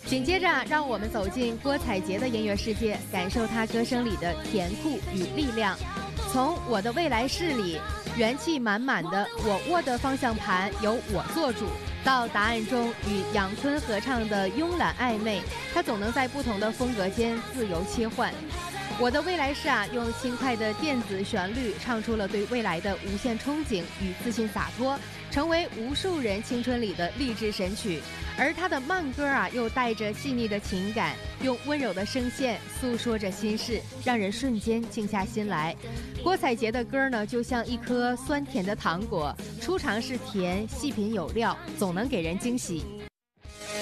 紧接着，让我们走进郭采洁的音乐世界，感受她歌声里的甜酷与力量。从《我的未来式》里元气满满的"我握的方向盘由我做主"，到答案中与杨坤合唱的慵懒暧昧，她总能在不同的风格间自由切换。我的未来式用轻快的电子旋律唱出了对未来的无限憧憬与自信洒脱，成为无数人青春里的励志神曲。而他的慢歌又带着细腻的情感，用温柔的声线诉说着心事，让人瞬间静下心来。郭采洁的歌呢，就像一颗酸甜的糖果，初尝是甜，细品有料，总能给人惊喜。